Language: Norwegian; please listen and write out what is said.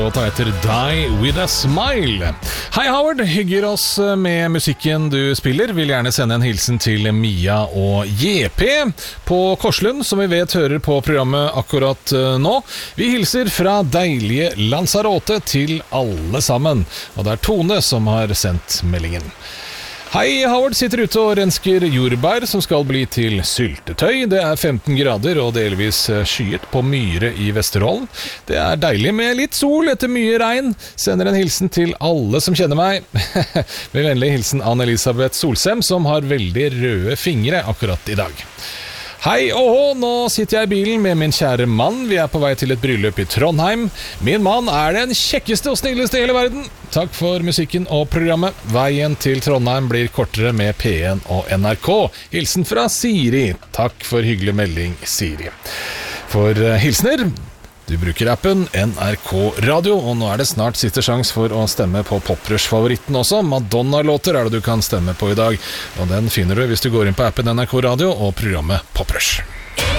Låta heter Die With A Smile. Hei Howard, hygger oss med musikken du spiller. Vil gjerne sende en hilsen til Mia og JP på Korslund, som vi vet hører på programmet akkurat nå. Vi hilser fra deilige Lanzarote til alle sammen. Og det er Tone som har sendt meldingen. Hei, Howard sitter ute og rensker jordbær som skal bli til syltetøy. Det er 15 grader og delvis skyet på Myre i Vesterålen. Det er deilig med litt sol etter mye regn. Sender en hilsen til alle som kjenner meg. Med vennlig hilsen Anne-Elisabeth Solsem, som har veldig røde fingre akkurat i dag. Hei, nå sitter jeg i bilen med min kjære mann. Vi er på vei til et bryllup i Trondheim. Min mann er den kjekkeste og snilleste i hele verden. Takk for musikken og programmet. Veien til Trondheim blir kortere med P1 og NRK. Hilsen fra Siri. Takk for hyggelig melding, Siri. For hilsener, du bruker appen NRK Radio, og nå er det snart siste sjans for å stemme på Poprush-favoritten også. Madonna-låter er det du kan stemme på i dag, og den finner du hvis du går inn på appen NRK Radio og programmet Poprush.